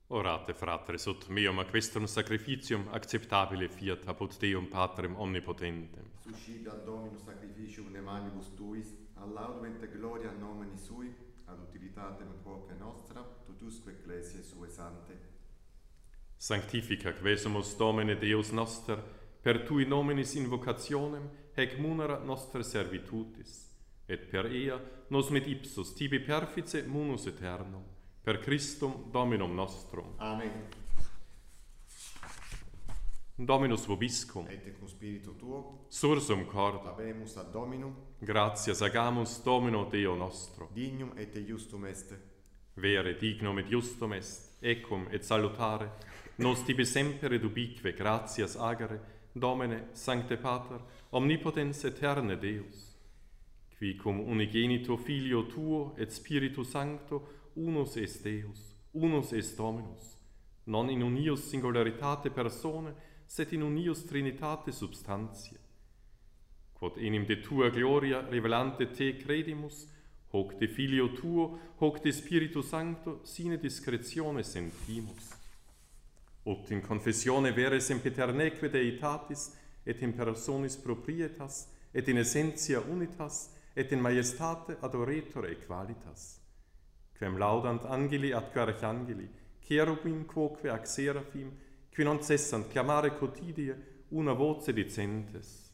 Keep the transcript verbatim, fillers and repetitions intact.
Orate, fratres, ut meum aquestrum sacrificium acceptabile fiat apud Deum Patrem omnipotentem. Suscita Dominus sacrificium ne manibus tuis, ad laudum et gloria nomini sui, ad utilitatem propria nostra, totusque ecclesiae sue sante. Sanctifica quesumus Domine Deus noster, per tui nominis invocationem, hec munera nostra servitutis, et per ea nos mit ipsus tibi perfice munus aeternum, per Christum Dominum nostrum. Amen. Dominus vobiscum, Et cum spiritu tuo, sursum corda, habemus ad Dominum, gratias agamus Domino Deo nostro. dignum et justum est. Vere dignum et justum est, ecum et salutare, nos tibi semper et ubique gratias agere, Domine, Sancte Pater, omnipotens aeterne Deus, qui cum unigenito Filio tuo et Spiritus Sancto, unus est Deus, unus est Dominus, non in unius singularitate persone, sed in unius trinitate substantiae. Quod enim de tua gloria revelante te credimus, hoc de Filio tuo, hoc de Spiritus Sancto, sine discretione sentimus. Ut in confessione vere sempiterneque deitatis, et in personis proprietas, et in essentia unitas, et in majestate adoretur equalitas. Quem laudant angeli ad archangeli, cherubim quoque ac seraphim, qui non cessant clamare quotidie una voce dicentes.